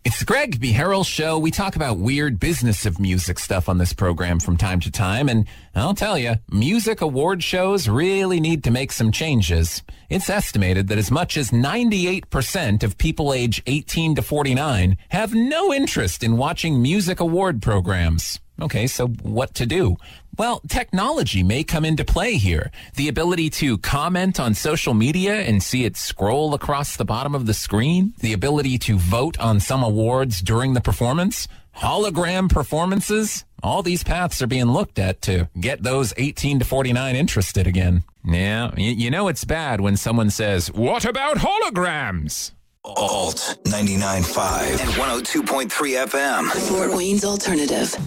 It's the Greg B. Harrell Show. We talk about weird business of music stuff on this program from time to time, and I'll tell you, music award shows really need to make some changes. It's estimated that as much as 98% of people age 18 to 49 have no interest in watching music award programs. Okay, so what to do? Well, technology may come into play here. The ability to comment on social media and see it scroll across the bottom of the screen. The ability to vote on some awards during the performance. Hologram performances. All these paths are being looked at to get those 18 to 49 interested again. Yeah, you know it's bad when someone says, "What about holograms?" Alt 99.5 and 102.3 FM. Fort Wayne's Alternative.